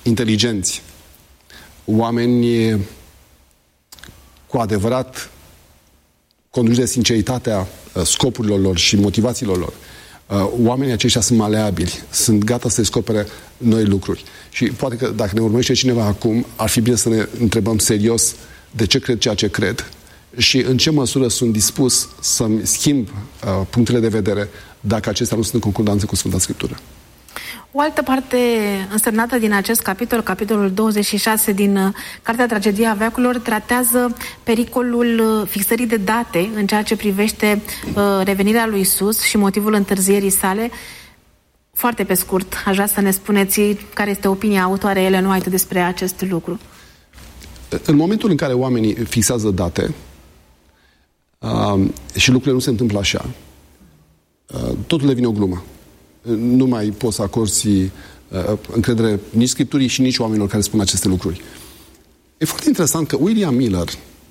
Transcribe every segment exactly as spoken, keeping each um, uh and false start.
inteligenți, oameni cu adevărat conduși de sinceritatea scopurilor lor și motivațiilor lor, oamenii aceștia sunt maleabili, sunt gata să descopere noi lucruri. Și poate că dacă ne urmărește cineva acum, ar fi bine să ne întrebăm serios de ce cred ceea ce cred și în ce măsură sunt dispus să-mi schimb uh, punctele de vedere dacă acestea nu sunt în concordanță cu Sfânta Scriptură. O altă parte însemnată din acest capitol, capitolul douăzeci și șase din uh, Cartea Tragedia Veacurilor, tratează pericolul uh, fixării de date în ceea ce privește uh, revenirea lui Iisus și motivul întârzierii sale. Foarte pe scurt, aș vrea să ne spuneți care este opinia autoarei Ellen White despre acest lucru. În momentul în care oamenii fixează date uh, și lucrurile nu se întâmplă așa, uh, totul devine o glumă. Nu mai poți să acorzi uh, încredere nici Scripturii și nici oamenilor care spun aceste lucruri. E foarte interesant că William Miller,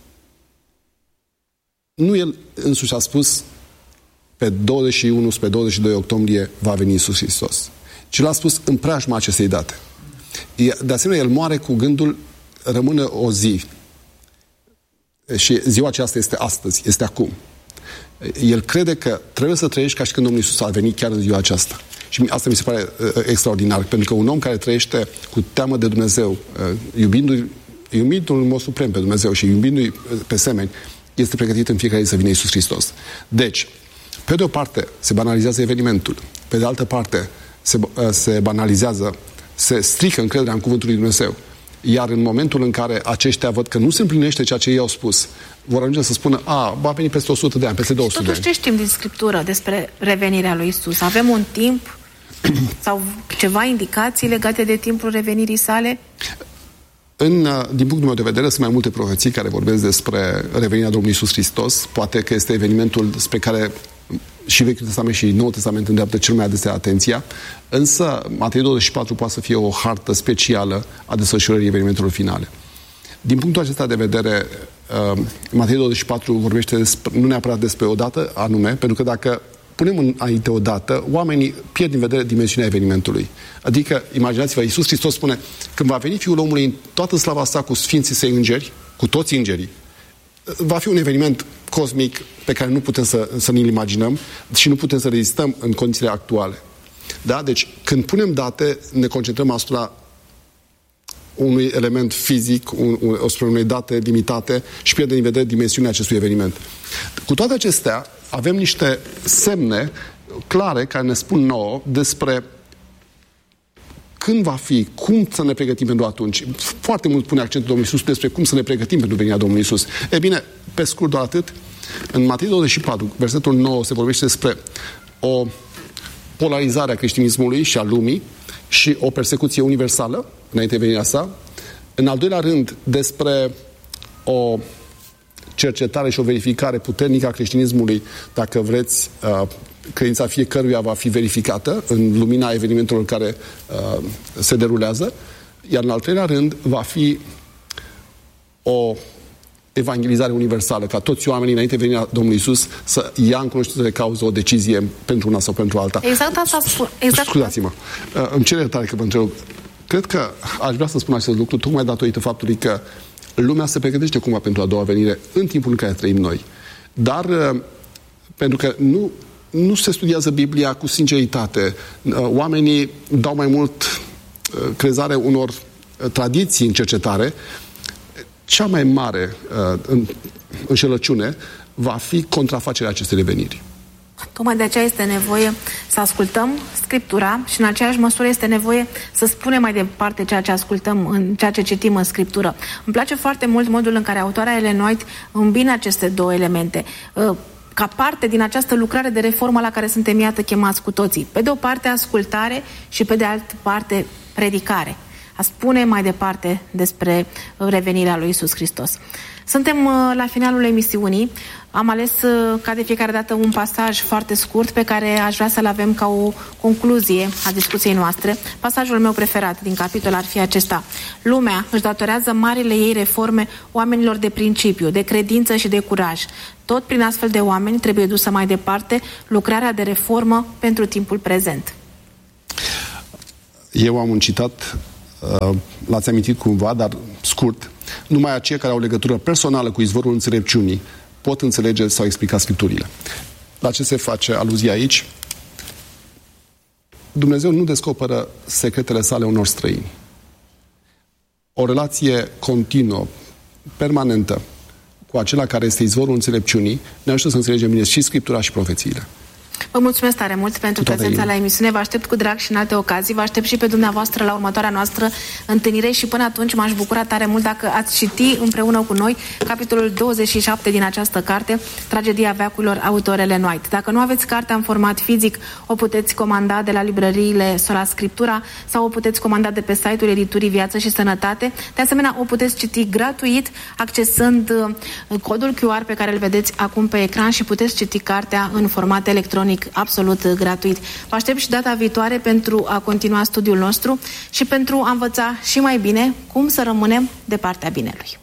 nu el însuși a spus pe douăzeci și unu spre douăzeci și doi octombrie va veni Iisus Hristos, ci l-a spus în preajma acestei date. De asemenea, el moare cu gândul rămână o zi. Și ziua aceasta este astăzi, este acum. El crede că trebuie să trăiești ca și când Domnul Iisus a venit chiar în ziua aceasta. Și asta mi se pare uh, extraordinar, pentru că un om care trăiește cu teamă de Dumnezeu, uh, iubindu-i, iubindu-l în mod suprem pe Dumnezeu și iubindu-i pe semeni, este pregătit în fiecare zi să vină Iisus Hristos. Deci, pe de o parte, se banalizează evenimentul. Pe de altă parte, se, uh, se banalizează, se strică încrederea în cuvântul lui Dumnezeu. Iar în momentul în care aceștia văd că nu se împlinește ceea ce ei au spus, vor ajunge să spună, a, va veni peste o sută de ani, peste două sute de ani. Totuși, ce știm din Scriptură despre revenirea lui Iisus? Avem un timp sau ceva indicații legate de timpul revenirii sale? În, din punctul meu de vedere, sunt mai multe profeții care vorbesc despre revenirea Domnului Iisus Hristos. Poate că este evenimentul spre care și Vechiul Testament și Noul Testament îndreaptă cel mai adesea atenția, însă Matei douăzeci și patru poate să fie o hartă specială a desfășurării evenimentelor finale. Din punctul acesta de vedere, Matei douăzeci și patru vorbește despre, nu neapărat despre o dată anume, pentru că dacă punem înainte o dată, oamenii pierd din vedere dimensiunea evenimentului. Adică, imaginați-vă, Iisus Hristos spune, când va veni Fiul omului în toată slava sa cu sfinții săi îngeri, cu toți îngerii, va fi un eveniment cosmic pe care nu putem să, să ne-l imaginăm și nu putem să rezistăm în condițiile actuale. Da? Deci, când punem date, ne concentrăm asupra unui element fizic, un, un, asupra unei date limitate și pierdem din vedere dimensiunea acestui eveniment. Cu toate acestea, avem niște semne clare care ne spun nouă despre când va fi, cum să ne pregătim pentru atunci. Foarte mult pune accentul Domnului Iisus despre cum să ne pregătim pentru venirea Domnului Iisus. E bine, pe scurt doar atât, în Matei douăzeci și patru, versetul nouă, se vorbește despre o polarizare a creștinismului și a lumii și o persecuție universală înainte de venirea sa. În al doilea rând, despre o cercetare și o verificare puternică a creștinismului, dacă vreți, credința fiecăruia va fi verificată în lumina evenimentelor care uh, se derulează, iar în al treilea rând va fi o evangelizare universală, ca toți oamenii înainte de venirea Domnului Iisus să ia în cunoștință de cauză o decizie pentru una sau pentru alta. Exact asta spun. Exact. Scuzați-mă. Uh, îmi cer iertare că vă întreb. Cred că aș vrea să spun acest lucru tocmai datorită faptului că lumea se pregătește cumva pentru a doua venire în timpul în care trăim noi. Dar uh, pentru că nu Nu se studiază Biblia cu sinceritate. Oamenii dau mai mult crezare unor tradiții în cercetare. Cea mai mare înșelăciune va fi contrafacerea acestei reveniri. Tocmai de aceea este nevoie să ascultăm Scriptura și în aceeași măsură este nevoie să spunem mai departe ceea ce ascultăm, în ceea ce citim în Scriptură. Îmi place foarte mult modul în care autoarea Ellen White îmbină aceste două elemente. Ca parte din această lucrare de reformă la care suntem, iată, chemați cu toții. Pe de o parte ascultare și pe de altă parte predicare. A spune mai departe despre revenirea lui Iisus Hristos. Suntem la finalul emisiunii. Am ales ca de fiecare dată un pasaj foarte scurt pe care aș vrea să-l avem ca o concluzie a discuției noastre. Pasajul meu preferat din capitol ar fi acesta. Lumea își datorează marile ei reforme oamenilor de principiu, de credință și de curaj. Tot prin astfel de oameni trebuie dusă mai departe lucrarea de reformă pentru timpul prezent. Eu am un citat l-ați amintit cumva, dar scurt, numai aceia care au legătură personală cu izvorul înțelepciunii pot înțelege sau explica Scripturile. La ce se face aluzie aici? Dumnezeu nu descoperă secretele sale unor străini. O relație continuă, permanentă, cu acela care este izvorul înțelepciunii, ne ajută să înțelegem bine și Scriptura și profețiile. Vă mulțumesc tare mult pentru prezența la emisiune. Vă aștept cu drag și în alte ocazii. Vă aștept și pe dumneavoastră la următoarea noastră întâlnire și până atunci m-aș bucura tare mult dacă ați citi împreună cu noi capitolul douăzeci și șapte din această carte, Tragedia veacurilor, autor Ellen White. Dacă nu aveți cartea în format fizic, o puteți comanda de la librăriile Sola Scriptura sau o puteți comanda de pe site-ul editurii Viață și Sănătate. De asemenea, o puteți citi gratuit accesând codul Q R pe care îl vedeți acum pe ecran și puteți citi cartea în format electronic absolut gratuit. Vă aștept și data viitoare pentru a continua studiul nostru și pentru a învăța și mai bine cum să rămânem de partea binelui.